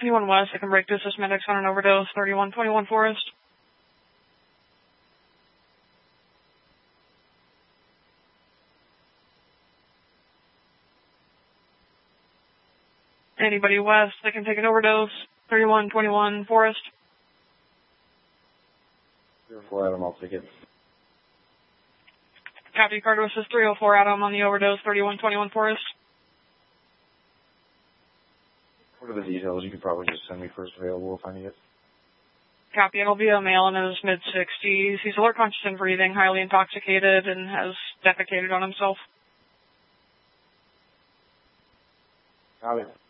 Anyone west, I can break this as medics on an overdose, 3121 Forest. Anybody west, they can take an overdose, 3121 Forest. 304 Adam, I'll take it. Copy, Cardo Assist 304 Adam on the overdose, 3121 Forest. What are the details? You could probably just send me first available if I need it. Copy, it'll be a male in his mid-60s. He's alert, conscious, and breathing, highly intoxicated, and has defecated on himself. Copy.